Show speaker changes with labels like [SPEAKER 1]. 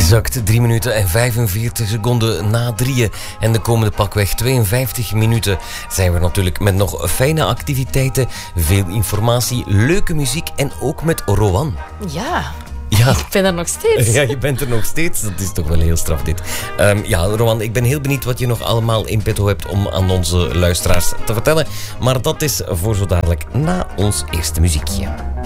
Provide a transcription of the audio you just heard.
[SPEAKER 1] Exact 3 minuten en 45 seconden na 3. En de komende pakweg 52 minuten zijn we natuurlijk met nog fijne activiteiten, veel informatie, leuke muziek en ook met Rowan.
[SPEAKER 2] Ja.
[SPEAKER 1] Ja.
[SPEAKER 2] Ik ben er nog steeds.
[SPEAKER 1] Ja, je bent er nog steeds. Dat is toch wel heel straf dit. Ja, Rowan, ik ben heel benieuwd wat je nog allemaal in petto hebt om aan onze luisteraars te vertellen. Maar dat is voor zo dadelijk na ons eerste muziekje.